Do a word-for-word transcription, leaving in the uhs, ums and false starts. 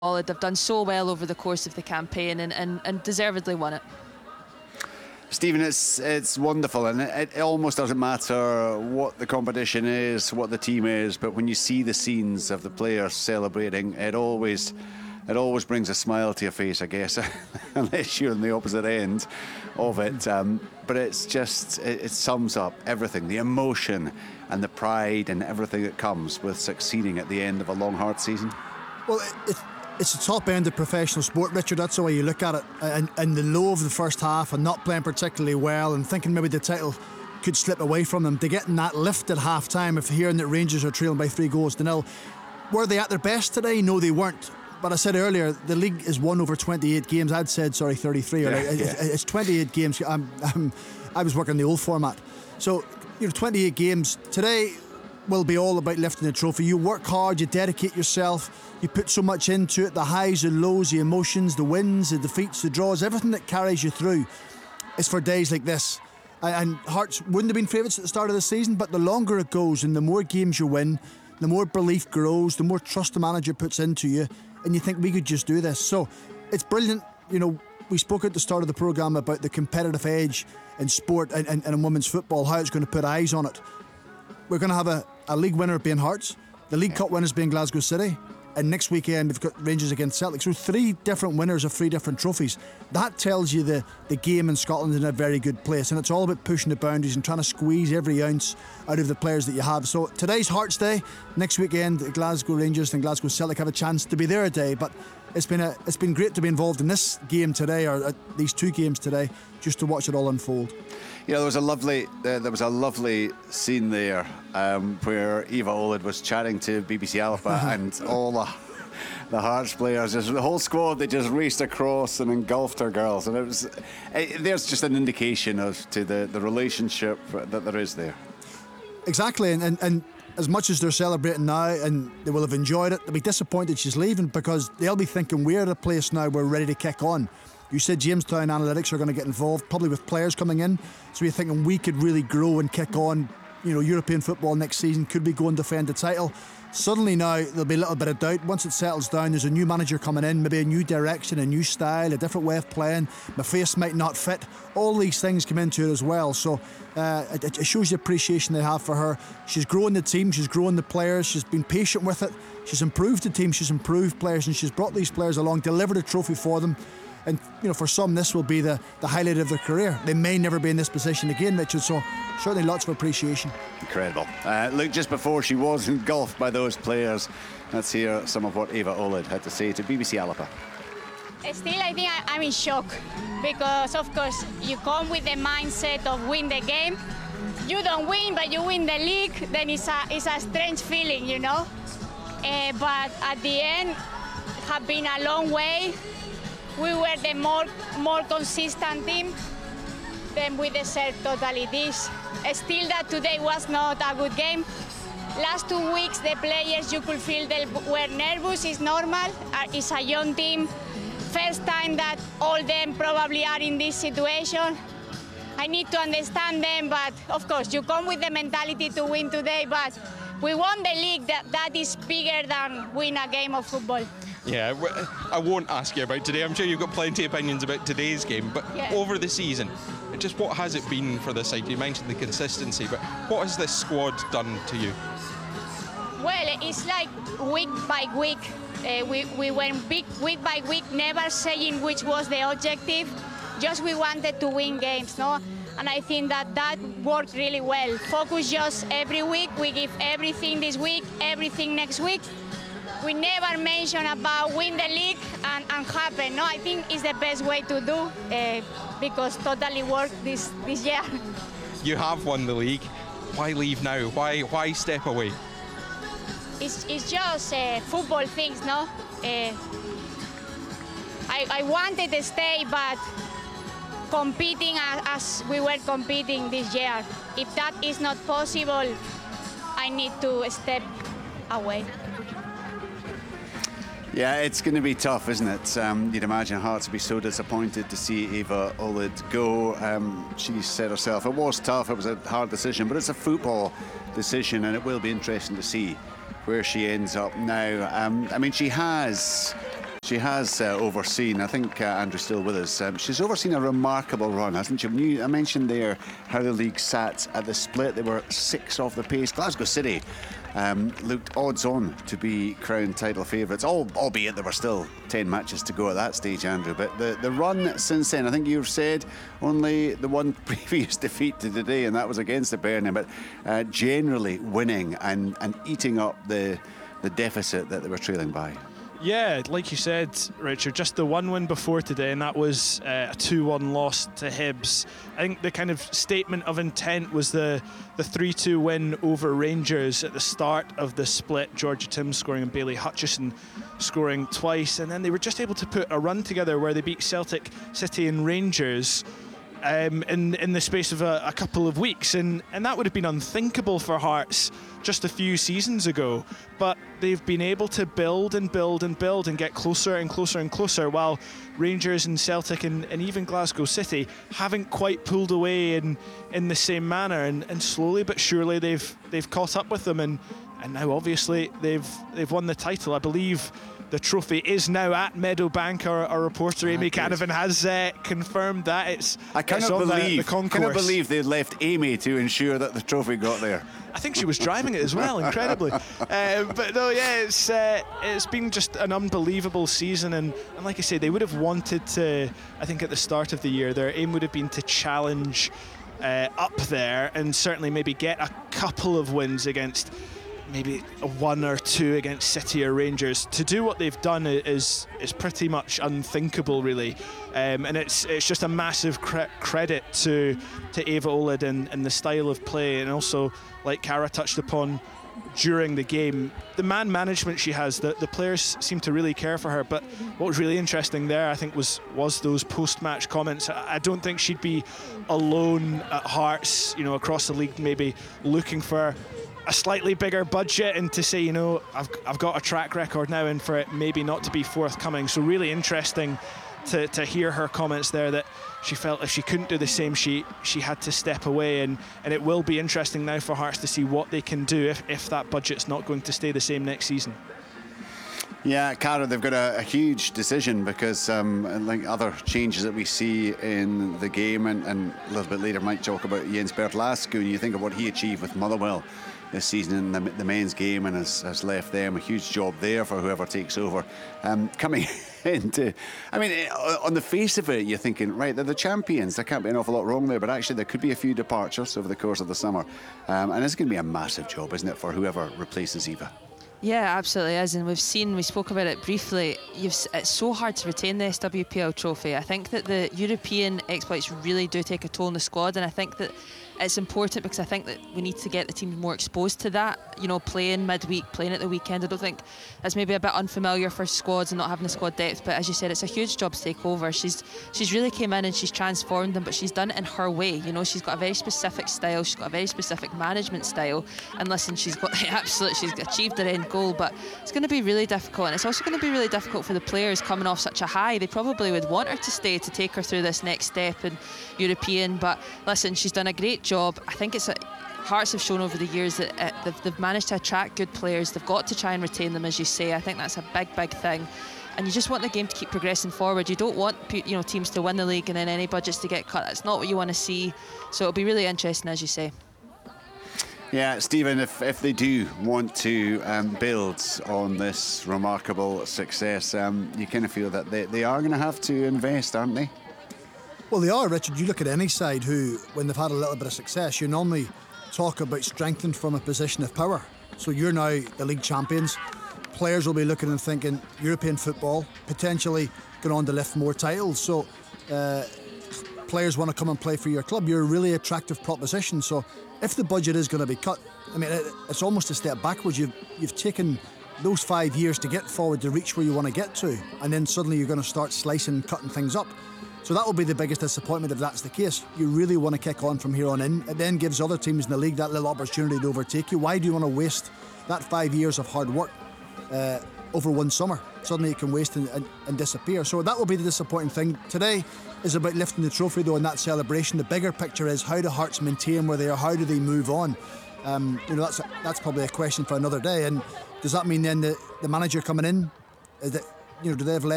They've done so well over the course of the campaign and, and, and deservedly won it. Stephen, it's it's wonderful, and it, it almost doesn't matter what the competition is, what the team is, but when you see the scenes of the players celebrating, it always it always brings a smile to your face, I guess, unless you're on the opposite end of it. Um, but it's just, it, it sums up everything, the emotion and the pride and everything that comes with succeeding at the end of a long, hard season. Well, it, it It's the top end of professional sport, Richard. That's the way you look at it. And, and the low of the first half and not playing particularly well and thinking maybe the title could slip away from them, to getting that lift at half time, if hearing that Rangers are trailing by three goals to nil. Were they at their best today? No, they weren't. But I said earlier, the league is won over twenty-eight games. I'd said, sorry, thirty-three. Yeah, right? yeah. It's twenty-eight games. I'm, I'm, I was working the old format. So, you know, twenty-eight games. Today will be all about lifting the trophy. You work hard, you dedicate yourself, you put so much into it, the highs, the lows, the emotions, the wins, the defeats, the draws, everything that carries you through is for days like this. And Hearts wouldn't have been favourites at the start of the season, but the longer it goes and the more games you win, the more belief grows, the more trust the manager puts into you, and you think we could just do this. So it's brilliant. You know, we spoke at the start of the programme about the competitive edge in sport and, and, and in women's football, how it's going to put eyes on it. We're going to have a, a league winner being Hearts, the League Cup winners being Glasgow City, and next weekend we've got Rangers against Celtic. So three different winners of three different trophies. That tells you the, the game in Scotland is in a very good place, and it's all about pushing the boundaries and trying to squeeze every ounce out of the players that you have. So today's Hearts Day. Next weekend Glasgow Rangers and Glasgow Celtic have a chance to be their day. But it's been a it's been great to be involved in this game today, or uh, these two games today, just to watch it all unfold. You know, there was a lovely uh, there was a lovely scene there um, where Eva Olid was chatting to B B C Alpha and all the the Hearts players, just the whole squad, they just raced across and engulfed her girls, and it was it, there's just an indication of to the, the relationship that there is there. Exactly, and, and and as much as they're celebrating now and they will have enjoyed it, they'll be disappointed she's leaving, because they'll be thinking we're at a place now we're ready to kick on. You said Jamestown Analytics are going to get involved, probably with players coming in. So you're thinking we could really grow and kick on, you know, European football next season. Could we go and defend the title? Suddenly now there'll be a little bit of doubt. Once it settles down, there's a new manager coming in, maybe a new direction, a new style, a different way of playing. My face might not fit. All these things come into it as well. So uh, it, it shows the appreciation they have for her. She's growing the team, she's growing the players, she's been patient with it. She's improved the team, she's improved players, and she's brought these players along, delivered a trophy for them. And you know, for some, this will be the, the highlight of their career. They may never be in this position again, Richard. So certainly lots of appreciation. Incredible. Uh, look, just before she was engulfed by those players, let's hear some of what Eva Olid had to say to B B C Alpha. Still, I think I, I'm in shock, because of course you come with the mindset of win the game. You don't win, but you win the league. Then it's a it's a strange feeling, you know. Uh, but at the end, it have been a long way. We were the more more consistent team. Then we deserve totally this. Still, that today was not a good game. Last two weeks, the players, you could feel they were nervous. It's normal. It's a young team. First time that all them probably are in this situation. I need to understand them, but of course, you come with the mentality to win today. But we won the league. That that is bigger than win a game of football. Yeah, I won't ask you about today. I'm sure you've got plenty of opinions about today's game, but yeah. Over the season, just what has it been for the side? You mentioned the consistency, but what has this squad done to you? Well, it's like week by week. Uh, we, we went big, week by week, never saying which was the objective, just we wanted to win games, no? And I think that that worked really well. Focus just every week, we give everything this week, everything next week. We never mention about win the league and, and happen. No, I think it's the best way to do uh, because totally worked this, this year. You have won the league. Why leave now? Why why step away? It's, it's just uh, football things, no? Uh, I, I wanted to stay, but competing as, as we were competing this year, if that is not possible, I need to step away. Yeah, it's going to be tough, isn't it? Um, you'd imagine Hearts would be so disappointed to see Eva Olid go. Um, she said herself, it was tough, it was a hard decision, but it's a football decision, and it will be interesting to see where she ends up now. Um, I mean, she has she has uh, overseen, I think uh, Andrew's still with us, um, she's overseen a remarkable run, hasn't she? When you, I mentioned there how the league sat at the split, they were six off the pace. Glasgow City um, looked odds on to be crowned title favourites, all, albeit there were still ten matches to go at that stage, Andrew. But the, the run since then, I think you've said only the one previous defeat to today, and that was against the Birmingham, but uh, generally winning and, and eating up the, the deficit that they were trailing by. Yeah, like you said, Richard, just the one win before today, and that was uh, a two one loss to Hibs. I think the kind of statement of intent was the the three two win over Rangers at the start of the split. Georgia Tim scoring and Bailey Hutchison scoring twice, and then they were just able to put a run together where they beat Celtic City and Rangers Um, in in the space of a, a couple of weeks, and, and that would have been unthinkable for Hearts just a few seasons ago. But they've been able to build and build and build and get closer and closer and closer, while Rangers and Celtic and, and even Glasgow City haven't quite pulled away in, in the same manner, and, and slowly but surely they've they've caught up with them, and, and now obviously they've they've won the title. I believe the trophy is now at Meadowbank. Our, our reporter Amy Canavan has uh, confirmed that it's. I cannot it's on believe. The, the concourse. Cannot believe they left Amy to ensure that the trophy got there. I think she was driving it as well, incredibly. uh, but no, yeah, it's uh, it's been just an unbelievable season, and, and like I say, they would have wanted to. I think at the start of the year, their aim would have been to challenge uh, up there, and certainly maybe get a couple of wins against. Maybe a one or two against City or Rangers. To do what they've done is is pretty much unthinkable, really, um, and it's it's just a massive cre- credit to to Eva Olid and, and the style of play, and also, like Cara touched upon during the game, the man management she has. The, the players seem to really care for her. But what was really interesting there, I think, was was those post-match comments. I, I don't think she'd be alone at Hearts, you know, across the league, maybe looking for a slightly bigger budget, and to say, you know, I've, I've got a track record now, and for it maybe not to be forthcoming. So really interesting to, to hear her comments there, that she felt if she couldn't do the same, she she had to step away, and, and it will be interesting now for Hearts to see what they can do if, if that budget's not going to stay the same next season. Yeah, Cara, they've got a, a huge decision, because um, like other changes that we see in the game, and, and a little bit later might talk about Jens Berth Lasku, and you think of what he achieved with Motherwell this season in the, the men's game, and has, has left them a huge job there for whoever takes over. Um, coming into, I mean, on the face of it, you're thinking, right, they're the champions. There can't be an awful lot wrong there, but actually there could be a few departures over the course of the summer. Um, and it's going to be a massive job, isn't it, for whoever replaces Eva? Yeah, absolutely is, and we've seen, we spoke about it briefly, you've, it's so hard to retain the S W P L trophy. I think that the European exploits really do take a toll on the squad, and I think that it's important, because I think that we need to get the team more exposed to that, you know, playing midweek, playing at the weekend. I don't think that's maybe a bit unfamiliar for squads and not having the squad depth, but as you said, it's a huge job to take over. She's she's really came in and she's transformed them, but she's done it in her way. You know, she's got a very specific style, she's got a very specific management style, and listen, she's got the absolute, she's achieved her end goal, but it's going to be really difficult, and it's also going to be really difficult for the players coming off such a high. They probably would want her to stay to take her through this next step in European, but listen, she's done a great job. I think it's a, Hearts have shown over the years that uh, they've, they've managed to attract good players. They've got to try and retain them, as you say. I think that's a big, big thing. And you just want the game to keep progressing forward. You don't want, you know, teams to win the league and then any budgets to get cut. That's not what you want to see. So it'll be really interesting, as you say. Yeah, Stephen, if, if they do want to um, build on this remarkable success, um, you kind of feel that they, they are going to have to invest, aren't they? Well, they are, Richard. You look at any side who, when they've had a little bit of success, you normally talk about strengthened from a position of power. So you're now the league champions. Players will be looking and thinking European football, potentially going on to lift more titles. So uh, players want to come and play for your club. You're a really attractive proposition. So if the budget is going to be cut, I mean, it, it's almost a step backwards. You've, you've taken those five years to get forward to reach where you want to get to, and then suddenly you're going to start slicing, cutting things up. So that will be the biggest disappointment if that's the case. You really want to kick on from here on in. It then gives other teams in the league that little opportunity to overtake you. Why do you want to waste that five years of hard work uh, over one summer? Suddenly it can waste and, and, and disappear. So that will be the disappointing thing. Today is about lifting the trophy, though, in that celebration. The bigger picture is, how do Hearts maintain where they are? How do they move on? Um, you know, that's a, that's probably a question for another day. And does that mean then the, the manager coming in, is that, you know, do they have less